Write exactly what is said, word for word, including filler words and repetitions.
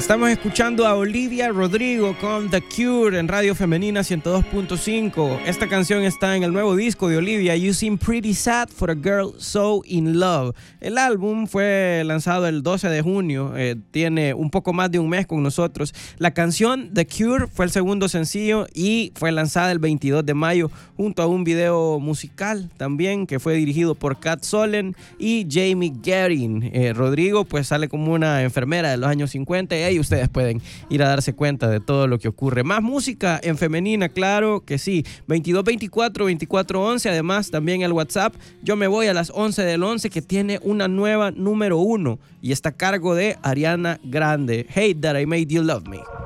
Estamos escuchando a Olivia Rodrigo con The Cure en Radio Femenina ciento dos punto cinco. Esta canción está en el nuevo disco de Olivia, You Seem Pretty Sad for a Girl So In Love. El álbum fue lanzado el doce de junio, eh, tiene un poco más de un mes con nosotros. La canción The Cure fue el segundo sencillo y fue lanzada el veintidós de mayo junto a un video musical también que fue dirigido por Kat Solen y Jamie Guerin. Eh, Rodrigo pues sale como una enfermera de los años cincuenta y ahí ustedes pueden ir a darse cuenta de todo lo que ocurre. Más música en femenina, claro que sí. veintidós veinticuatro veinticuatro once. Además, también el WhatsApp. Yo me voy a las once del once, que tiene una nueva número uno y está a cargo de Ariana Grande. Hate That I Made You Love Me.